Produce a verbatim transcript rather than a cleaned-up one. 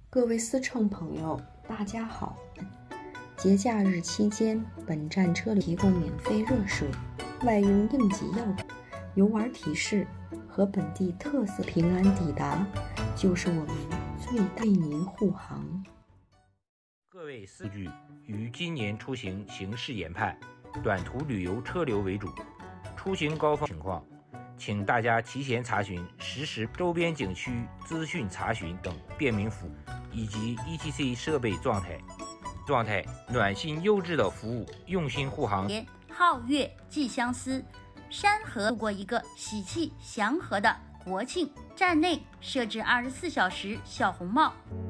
各位司乘朋友，大家好！节假日期间，本站车里提供免费热水、外用应急药品、游玩提示和本地特色。平安抵达，就是我们最为您护航。 各位司局于今年出行形势研判，短途旅游车流为主，出行高峰情况，请大家提前查询实时周边景区资讯查询等便民服务，以及 E T C 设备状态。状态暖心优质的服务，用心护航。 皓月寄相思，山河度过一个喜气祥和的国庆。站内设置二十四小时小红帽。